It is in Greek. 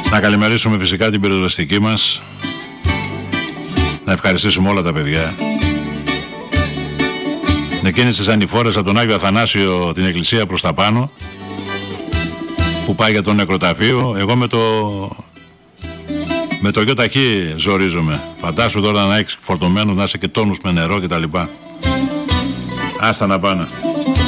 Να καλημερίσουμε φυσικά την πυροσβεστική μας. Να ευχαριστήσουμε όλα τα παιδιά. Εκείνες τις ανηφόρες από τον Άγιο Αθανάσιο την εκκλησία προς τα πάνω, που πάει για το νεκροταφείο. Εγώ με το γιο ταχύ ζορίζομαι. Φαντάσου τώρα να έχεις φορτωμένο, να είσαι και τόνους με νερό κτλ. Άστα να πάνε.